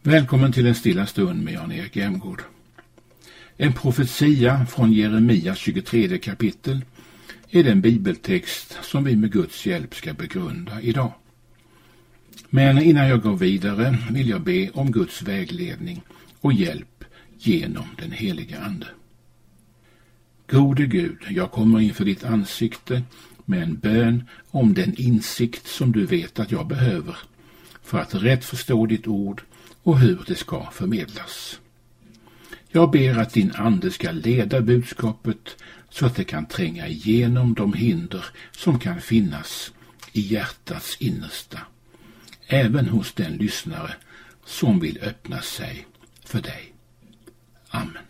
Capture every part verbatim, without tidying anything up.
Välkommen till en stilla stund med Jan-Erik Jämgård. En profetia från Jeremias tjugotredje kapitel är den bibeltext som vi med Guds hjälp ska begrunda idag. Men innan jag går vidare vill jag be om Guds vägledning och hjälp genom den heliga Ande. Gode Gud, jag kommer inför ditt ansikte med en bön om den insikt som du vet att jag behöver för att rätt förstå ditt ord och hur det ska förmedlas. Jag ber att din ande ska leda budskapet så att det kan tränga igenom de hinder som kan finnas i hjärtats innersta, även hos den lyssnare som vill öppna sig för dig. Amen.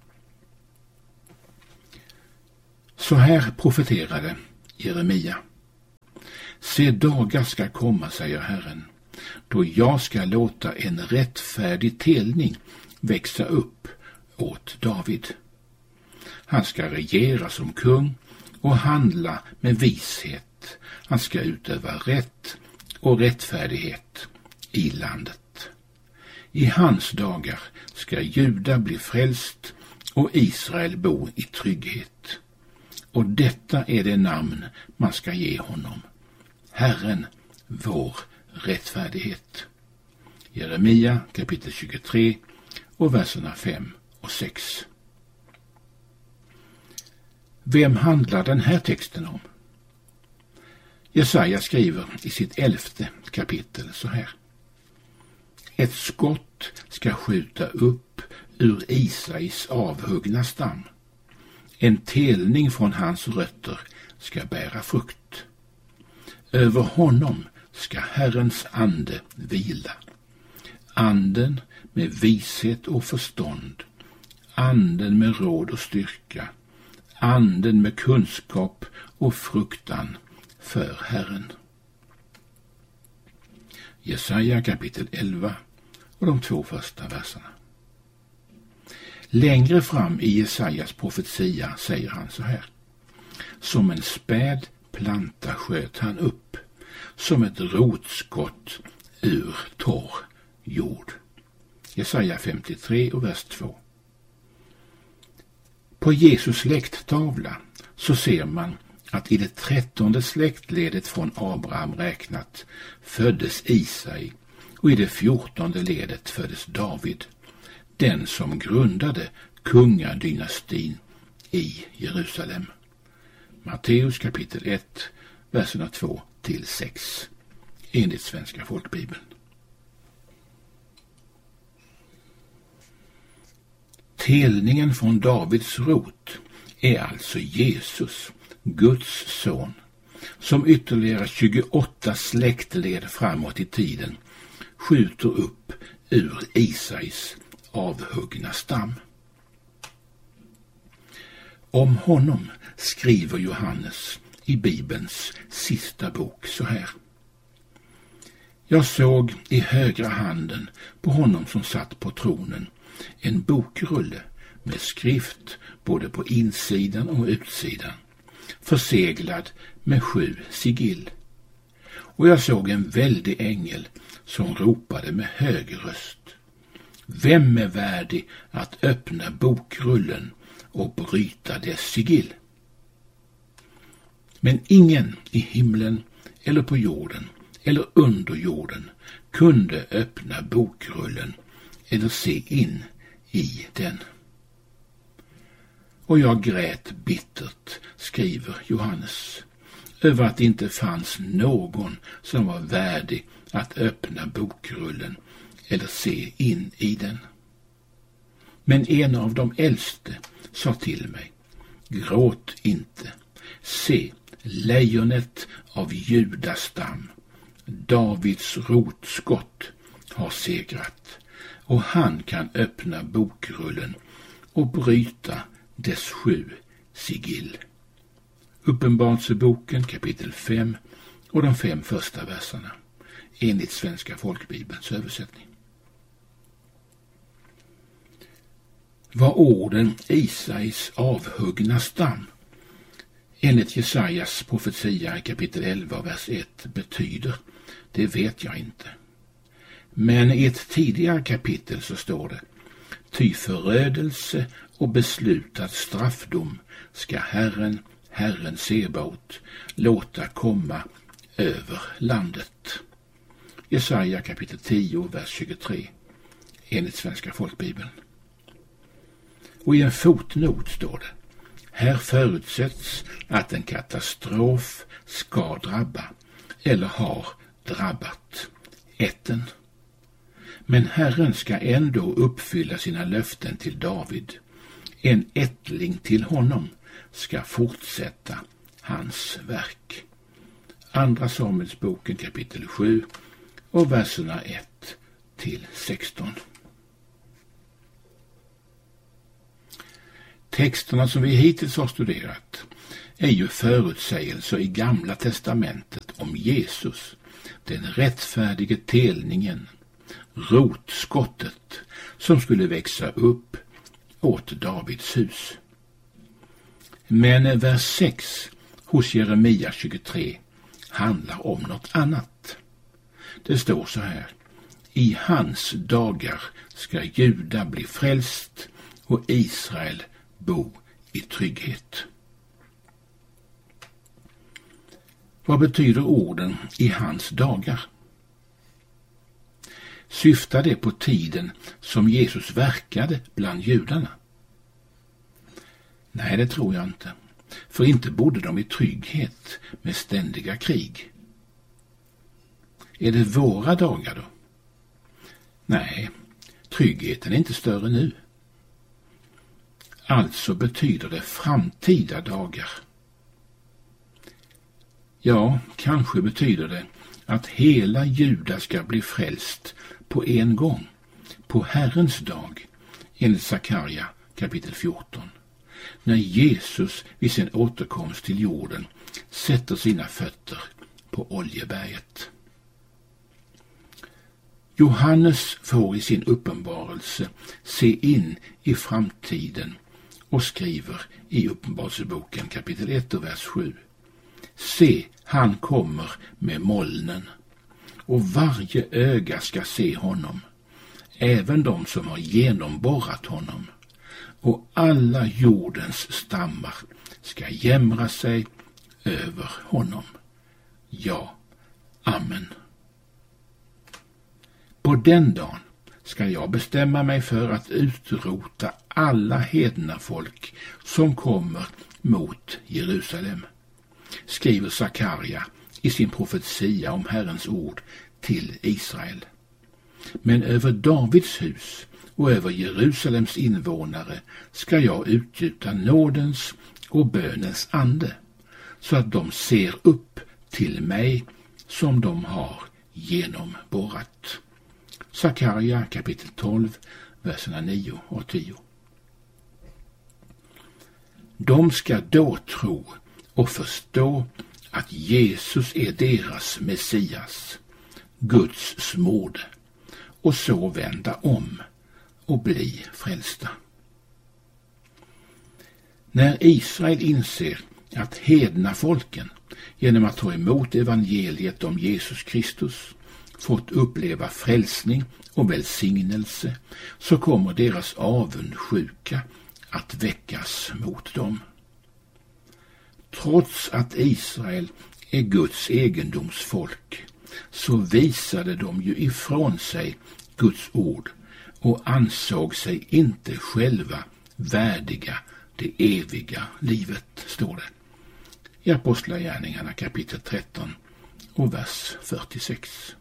Så här profeterade Jeremia. Se, dagar ska komma, säger Herren, då jag ska låta en rättfärdig telning växa upp åt David. Han ska regera som kung och handla med vishet. Han ska utöva rätt och rättfärdighet i landet. I hans dagar ska Juda bli frälst och Israel bo i trygghet. Och detta är det namn man ska ge honom: Herren, vår rättfärdighet. Jeremia kapitel tjugotre och verserna fem och sex. Vem handlar den här texten om? Jesaja skriver i sitt elfte kapitel så här: Ett skott ska skjuta upp ur Isais avhuggna stam. En telning från hans rötter ska bära frukt. Över honom ska Herrens ande vila. Anden med vishet och förstånd, anden med råd och styrka, anden med kunskap och fruktan för Herren. Jesaja kapitel elva och de två första verserna. Längre fram i Jesajas profetia säger han så här: Som en späd planta sköt han upp, som ett rotskott ur torr jord. Jesaja femtiotre och vers två. På Jesus släkttavla så ser man att i det trettonde släktledet från Abraham räknat föddes Isai, och i det fjortonde ledet föddes David, den som grundade kungadynastin i Jerusalem. Matteus kapitel ett, verserna två till sex, enligt Svenska folkbibeln. Telningen från Davids rot är alltså Jesus, Guds son, som ytterligare tjugoåtta släktled framåt i tiden skjuter upp ur Isais avhuggna stam. Om honom skriver Johannes i Bibelns sista bok så här: Jag såg i högra handen på honom som satt på tronen en bokrulle med skrift både på insidan och utsidan, förseglad med sju sigill. Och jag såg en väldig ängel som ropade med hög röst: Vem är värdig att öppna bokrullen och bryta dess sigill? Men ingen i himlen eller på jorden eller under jorden kunde öppna bokrullen eller se in i den. Och jag grät bittert, skriver Johannes, över att det inte fanns någon som var värdig att öppna bokrullen eller se in i den. Men en av de äldste sa till mig: Gråt inte. Se, lejonet av Judas stam, Davids rotskott, har segrat, och han kan öppna bokrullen och bryta dess sju sigill. Uppenbarelseboken kapitel fem och de fem första verserna, enligt Svenska folkbibelns översättning. Vad orden Isais avhuggna stam enligt Jesajas profetia i kapitel elva vers ett betyder, det vet jag inte. Men i ett tidigare kapitel så står det: ty förödelse och beslutad straffdom ska Herren, Herren Sebaot, låta komma över landet. Jesaja kapitel tio, vers tjugotre, enligt Svenska folkbibeln. Och i en fotnot står det: här förutsätts att en katastrof ska drabba eller har drabbat ätten. Men Herren ska ändå uppfylla sina löften till David. En ättling till honom ska fortsätta hans verk. Andra Samuelsboken kapitel sju och verserna ett till sexton. Texterna som vi hittills har studerat är ju förutsägelser i Gamla testamentet om Jesus, den rättfärdige telningen, rotskottet som skulle växa upp åt Davids hus. Men vers sex hos Jeremia tjugotre handlar om något annat. Det står så här: i hans dagar ska Juda bli frälst och Israel bo i trygghet. Vad betyder orden i hans dagar? Syftar det på tiden som Jesus verkade bland judarna? Nej, det tror jag inte. För inte bodde de i trygghet med ständiga krig. Är det våra dagar då? Nej, tryggheten är inte större nu. Alltså betyder det framtida dagar. Ja, kanske betyder det att hela Juda ska bli frälst på en gång, på Herrens dag, enligt Sakarja kapitel fjorton, när Jesus vid sin återkomst till jorden sätter sina fötter på Oljeberget. Johannes får i sin uppenbarelse se in i framtiden och skriver i Uppenbarelseboken kapitel ett och vers sju: se, han kommer med molnen, och varje öga ska se honom, även de som har genomborrat honom, och alla jordens stammar ska jämra sig över honom. Ja, amen. På den dagen ska jag bestämma mig för att utrota alla hedna folk som kommer mot Jerusalem, skriver Sakarja i sin profetia om Herrens ord till Israel. Men över Davids hus och över Jerusalems invånare ska jag utgjuta nådens och bönens ande, så att de ser upp till mig som de har genomborrat. Sakarja kapitel tolv, verserna nio och tio. De ska då tro och förstå att Jesus är deras Messias, Guds smorde, och så vända om och bli frälsta. När Israel inser att hedna folken genom att ta emot evangeliet om Jesus Kristus fått uppleva frälsning och välsignelse, så kommer deras avundsjuka att väckas mot dem. Trots att Israel är Guds egendomsfolk, så visade de ju ifrån sig Guds ord och ansåg sig inte själva värdiga det eviga livet, står det i Apostlagärningarna kapitel tretton och vers fyrtiosex.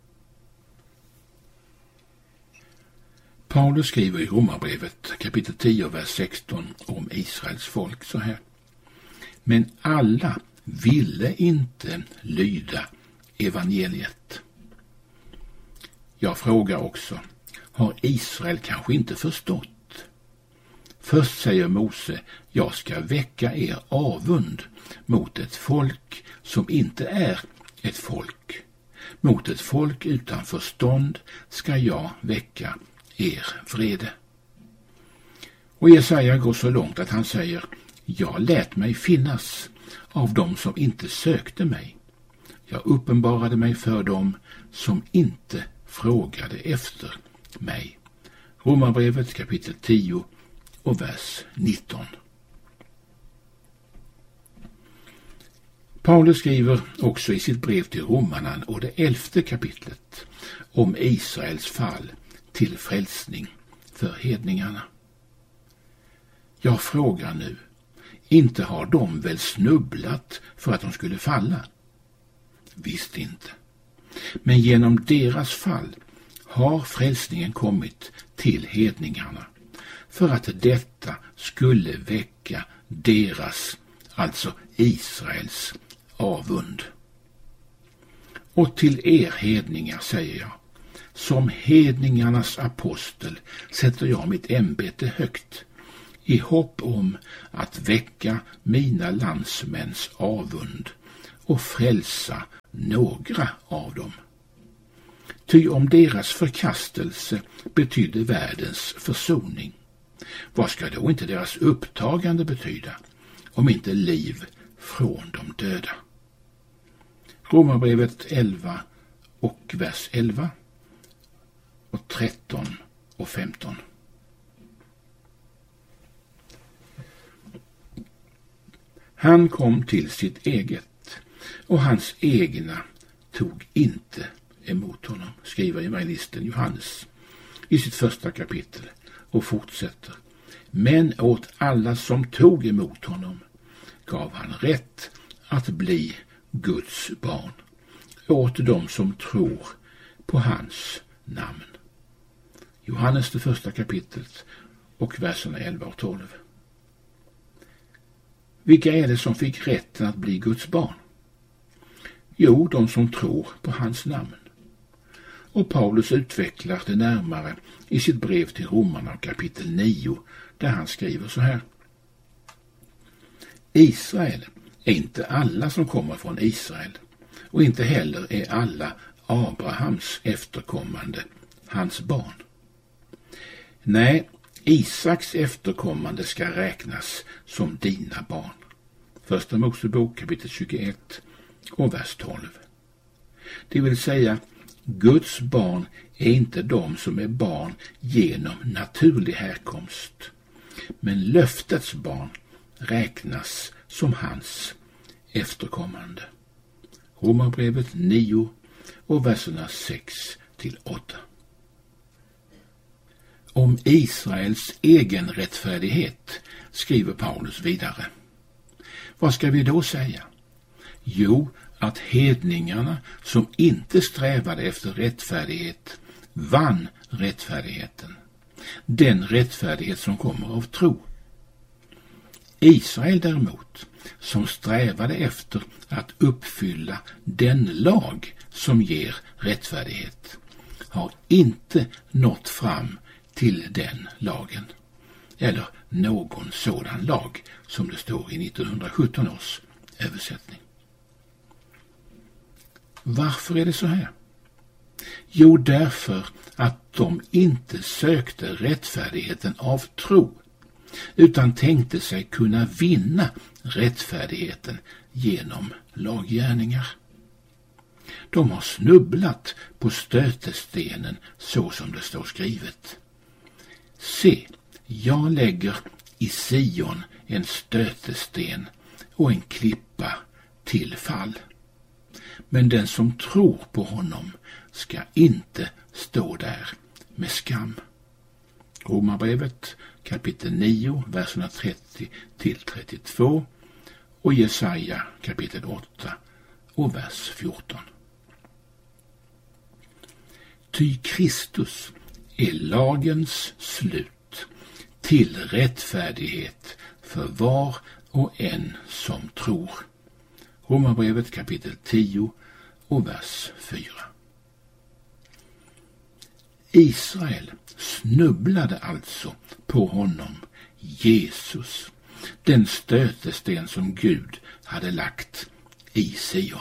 Paulus skriver i Romarbrevet kapitel tio vers sexton om Israels folk så här: men alla ville inte lyda evangeliet. Jag frågar också, har Israel kanske inte förstått? Först säger Mose: jag ska väcka er avund mot ett folk som inte är ett folk. Mot ett folk utan förstånd ska jag väcka er vrede. Och Jesaja går så långt att han säger: jag lät mig finnas av dem som inte sökte mig. Jag uppenbarade mig för dem som inte frågade efter mig. Romarbrevet kapitel tio och vers nitton. Paulus skriver också i sitt brev till romarna och det elfte kapitlet om Israels fall till frälsning för hedningarna. Jag frågar nu, inte har de väl snubblat för att de skulle falla? Visst inte. Men genom deras fall har frälsningen kommit till hedningarna för att detta skulle väcka deras, alltså Israels, avund. Och till er hedningar säger jag, som hedningarnas apostel sätter jag mitt ämbete högt, i hopp om att väcka mina landsmäns avund och frälsa några av dem. Ty om deras förkastelse betydde världens försoning, vad ska då inte deras upptagande betyda, om inte liv från de döda? Romarbrevet elva och vers elva och tretton och femton. Han kom till sitt eget, och hans egna tog inte emot honom, skriver evangelisten Johannes i sitt första kapitel och fortsätter. Men åt alla som tog emot honom gav han rätt att bli Guds barn, åt dem som tror på hans namn. Johannes det första kapitlet och verserna elva och tolv. Vilka är det som fick rätten att bli Guds barn? Jo, de som tror på hans namn. Och Paulus utvecklar det närmare i sitt brev till romarna kapitel nio, där han skriver så här. Israel är inte alla som kommer från Israel, och inte heller är alla Abrahams efterkommande hans barn. Nej, Isaks efterkommande ska räknas som dina barn. Första Mosebok kapitel tjugoett och vers tolv. Det vill säga, Guds barn är inte de som är barn genom naturlig härkomst, men löftets barn räknas som hans efterkommande. Romarbrevet nio och verserna sex till åtta. Om Israels egen rättfärdighet skriver Paulus vidare. Vad ska vi då säga? Jo, att hedningarna som inte strävade efter rättfärdighet vann rättfärdigheten. Den rättfärdighet som kommer av tro. Israel däremot, som strävade efter att uppfylla den lag som ger rättfärdighet, har inte nått fram till den lagen, eller någon sådan lag, som det står i nittonhundrasjutton års översättning. Varför är det så här? Jo, därför att de inte sökte rättfärdigheten av tro, utan tänkte sig kunna vinna rättfärdigheten genom laggärningar. De har snubblat på stötestenen så som det står skrivet. Se, jag lägger i Sion en stötesten och en klippa till fall. Men den som tror på honom ska inte stå där med skam. Romarbrevet kapitel nio, verserna trettio till trettiotvå och Jesaja kapitel åtta och vers fjorton. Ty Kristus är lagens slut till rättfärdighet för var och en som tror. Romarbrevet kapitel tio och vers fyra. Israel snubblade alltså på honom, Jesus, den stötesten som Gud hade lagt i Sion.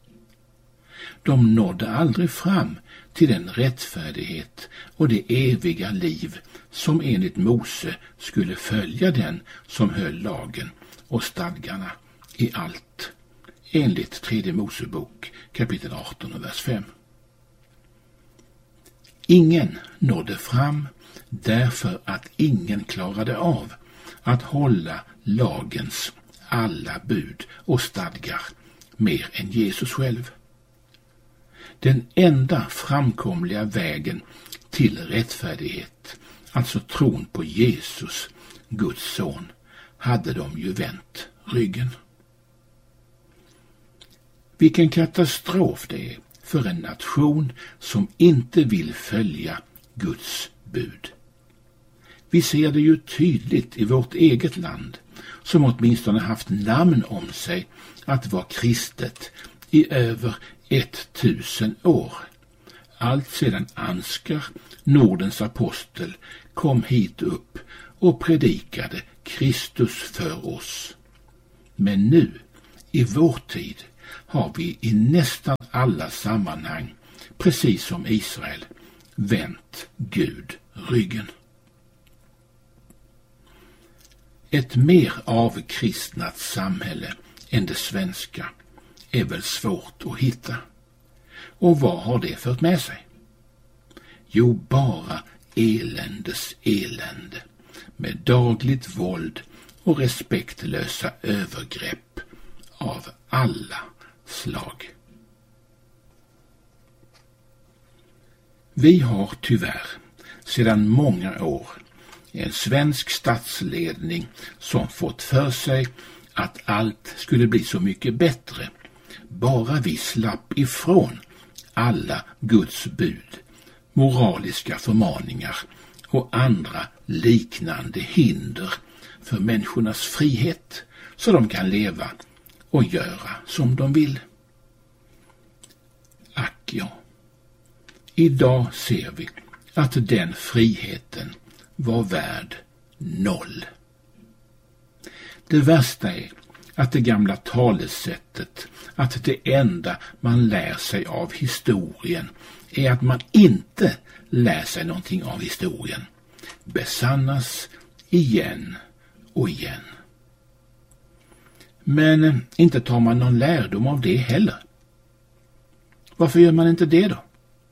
De nådde aldrig fram till den rättfärdighet och det eviga liv som enligt Mose skulle följa den som höll lagen och stadgarna i allt, enligt tredje Mosebok kapitel arton och vers fem. ingen nådde fram därför att ingen klarade av att hålla lagens alla bud och stadgar mer än Jesus själv. Den enda framkomliga vägen till rättfärdighet, alltså tron på Jesus, Guds son, hade de ju vänt ryggen. Vilken katastrof det är för en nation som inte vill följa Guds bud. Vi ser det ju tydligt i vårt eget land, som åtminstone haft namn om sig att vara kristet i över ett tusen år. Allt sedan Ansgar, Nordens apostel, kom hit upp och predikade Kristus för oss. Men nu, i vår tid, har vi i nästan alla sammanhang, precis som Israel, vänt Gud ryggen. Ett mer avkristnat samhälle än det svenska är väl svårt att hitta. Och vad har det fört med sig? Jo, bara eländes elände, med dagligt våld och respektlösa övergrepp av alla slag. Vi har tyvärr sedan många år en svensk statsledning som fått för sig att allt skulle bli så mycket bättre bara vi slapp ifrån alla Guds bud, moraliska förmaningar och andra liknande hinder för människornas frihet, så de kan leva och göra som de vill. Ack ja, idag ser vi att den friheten var värd noll. Det värsta är att det gamla talesättet att det enda man lär sig av historien är att man inte lär sig någonting av historien besannas igen och igen. Men inte tar man någon lärdom av det heller. Varför gör man inte det då?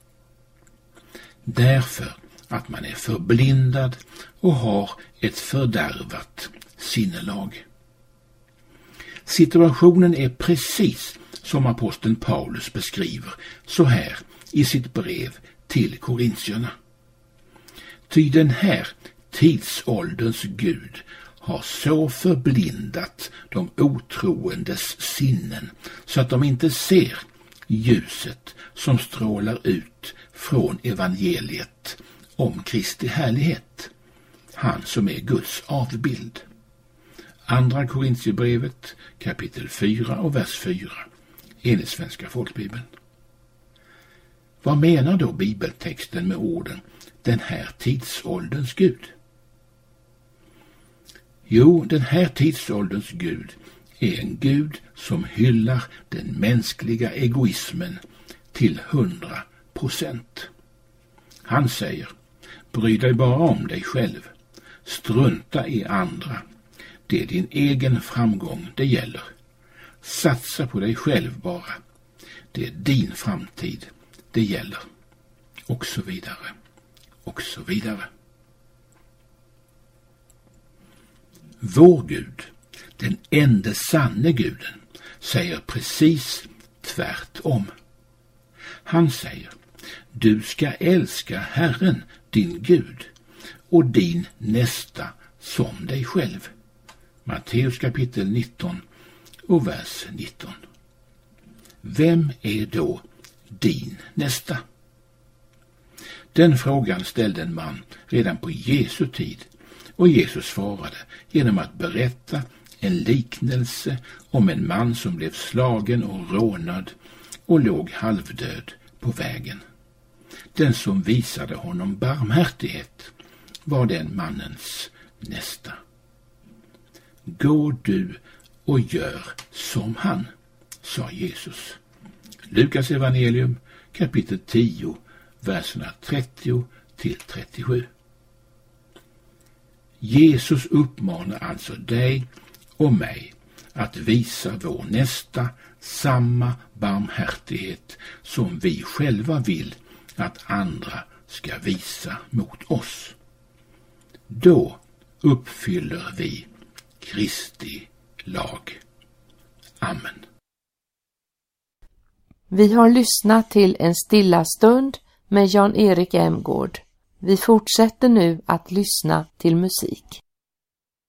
Därför att man är förblindad och har ett fördärvat sinnelag. Situationen är precis som aposteln Paulus beskriver så här i sitt brev till korintierna. Ty den här tidsålderns Gud har så förblindat de otroendes sinnen så att de inte ser ljuset som strålar ut från evangeliet om Kristi härlighet, han som är Guds avbild. Andra Korintierbrevet kapitel fyra och vers fyra enligt Svenska folkbibeln. Vad menar då bibeltexten med orden den här tidsålderns Gud? Jo, den här tidsålderns Gud är en Gud som hyllar den mänskliga egoismen till hundra procent. Han säger, bry dig bara om dig själv, strunta i andra. Det är din egen framgång det gäller. Satsa på dig själv bara. Det är din framtid det gäller. Och så vidare. Och så vidare. Vår Gud, den enda sanne guden, säger precis tvärtom. Han säger, du ska älska Herren, din Gud, och din nästa som dig själv. Matteus kapitel nitton och vers nitton. Vem är då din nästa? Den frågan ställde en man redan på Jesu tid, och Jesus svarade genom att berätta en liknelse om en man som blev slagen och rånad och låg halvdöd på vägen. Den som visade honom barmhärtighet var den mannens nästa. Gå du och gör som han, sa Jesus. Lukas evangelium kapitel tio, verserna trettio till trettiosju. Jesus uppmanar alltså dig och mig att visa vår nästa samma barmhärtighet som vi själva vill att andra ska visa mot oss. Då uppfyller vi Kristi lag. Amen. Vi har lyssnat till en stilla stund med Jan-Erik Emgård. Vi fortsätter nu att lyssna till musik.